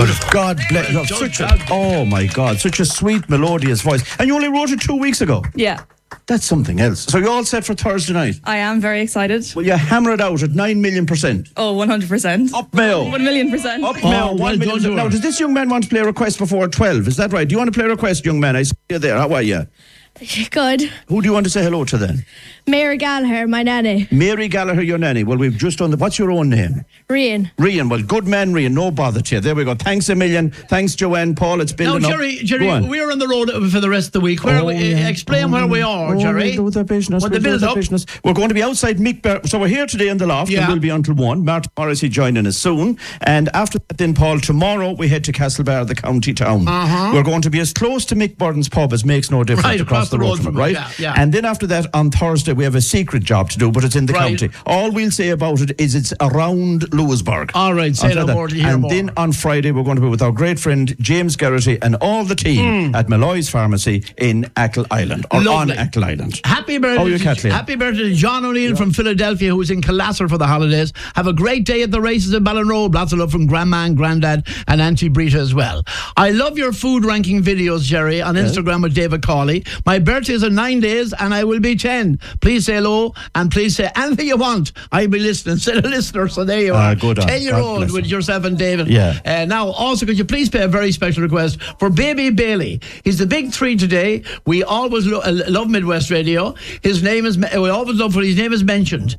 God bless you. Oh my God, such a sweet, melodious voice. And you only wrote it 2 weeks ago. Yeah. That's something else. So you're all set for Thursday night? I am very excited. Well, you hammer it out at 9,000,000%. Oh, 100%. Up Mayo. 1,000,000%. Up Mayo. 1 million. Now, does this young man want to play a request before 12? Is that right? Do you want to play a request, young man? I see you there. How are you? Good. Who do you want to say hello to then? Mary Gallagher, my nanny. Mary Gallagher, your nanny. Well, we've just done the... What's your own name? Rian. Rian. Well, good man, Rian. No bother to you. There we go. Thanks a million. Thanks, Joanne. Paul, it's been... Now, Jerry, we're on the road for the rest of the week. Explain where we are, Jerry. We'll do the business. We'll build up. We're going to be outside Mick... So we're here today in the loft, and we'll be until 1. Martin Morrissey joining us soon. And after that then, Paul, tomorrow we head to Castlebar, the county town. We're going to be as close to Mick Burden's pub as makes no difference, right, across the road from it, right? Yeah. And then after that, on Thursday, we have a secret job to do, but it's in the county. All we'll say about it is it's around Lewisburg. All right, say no more to hear and more. then on Friday, we're going to be with our great friend James Garrity and all the team at Malloy's Pharmacy in Achill Island, or Lovely. on Achill Island. Happy birthday, happy birthday to John O'Neill from Philadelphia, who's in Collasser for the holidays. Have a great day at the races in Ballinrobe. Lots of love from Grandma and Grandad and Auntie Brita as well. I love your food ranking videos, Jerry, on Instagram with David Cawley. My birthday is in 9 days and I will be 10. Please say hello and please say anything you want. I'll be listening. Say the listener, so there you are. Good 10-year-old with yourself and David. Yeah. Now, also, could you please pay a very special request for Baby Bailey? He's the big 3 today. We always love Midwest Radio. His name is, we always love when his name is mentioned.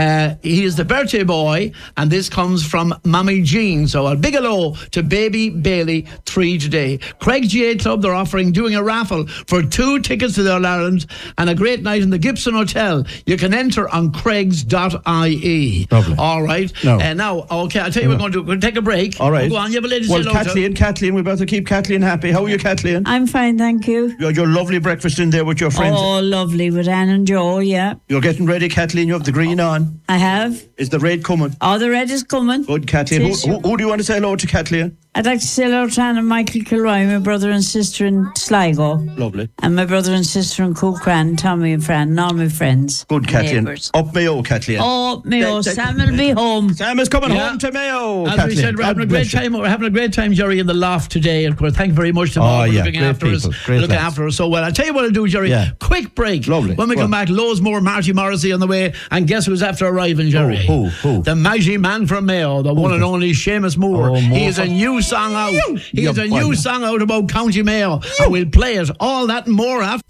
He is the birthday boy, and this comes from Mommy Jean. So a big hello to Baby Bailey, 3 today. Craig's GA Club, they're doing a raffle for 2 tickets to the All-Ireland and a great night in the Gibson Hotel. You can enter on craigs.ie. Lovely. All right. Now, okay, I'll tell you, we're going to take a break. All right. Go on, you have a lady say hello. Kathleen, we're about to keep Kathleen happy. How are you, Kathleen? I'm fine, thank you. Your lovely breakfast in there with your friends. Oh, lovely, with Anne and Joe, yeah. You're getting ready, Kathleen. You have the green on. I have. Is the red coming? Oh, the red is coming. Good, Kathleen. Who do you want to say hello to, Kathleen? I'd like to say hello to Anne and Michael Kilroy, my brother and sister in Sligo. Lovely. And my brother and sister in Cookran, Tommy and Fran, and all my friends. Good, Kathleen. Neighbours. Up Mayo, Kathleen. Oh, Mayo. Sam will be home. Sam is coming home to Mayo, As Kathleen. we said, we're having a great time. We're having a great time, Jerry, in the loft today. And of course, thank you very much to Paul for looking after us so well. I'll tell you what I'll do, Jerry. Quick break. Lovely. When we come back, loads more Marty Morrissey on the way. And guess who's after arriving, Jerry? Who? The magic man from Mayo, the one and only Seamus Moore. He has a new song out. He has a new song out about County Mayo. And we'll play it. All that and more after.